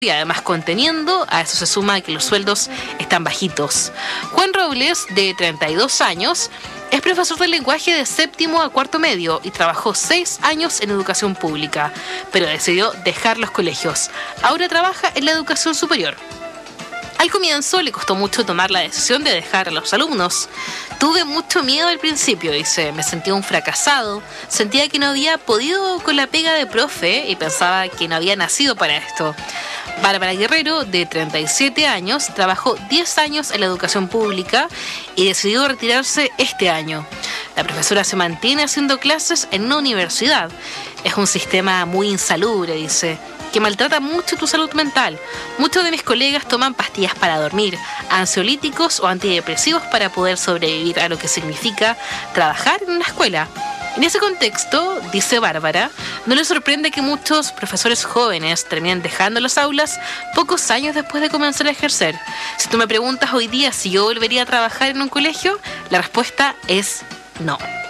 y además conteniendo. A eso se suma que los sueldos están bajitos. Juan Robles, de 32 años, es profesor de lenguaje de séptimo a cuarto medio y trabajó 6 años en educación pública, pero decidió dejar los colegios. Ahora trabaja en la educación superior. Al comienzo le costó mucho tomar la decisión de dejar a los alumnos. Tuve mucho miedo al principio, dice. Me sentía un fracasado. Sentía que no había podido con la pega de profe y pensaba que no había nacido para esto. Bárbara Guerrero, de 37 años, trabajó 10 años en la educación pública y decidió retirarse este año. La profesora se mantiene haciendo clases en una universidad. Es un sistema muy insalubre, dice, que maltrata mucho tu salud mental. Muchos de mis colegas toman pastillas para dormir, ansiolíticos o antidepresivos para poder sobrevivir a lo que significa trabajar en una escuela. En ese contexto, dice Bárbara, no le sorprende que muchos profesores jóvenes terminen dejando las aulas pocos años después de comenzar a ejercer. Si tú me preguntas hoy día si yo volvería a trabajar en un colegio, la respuesta es no.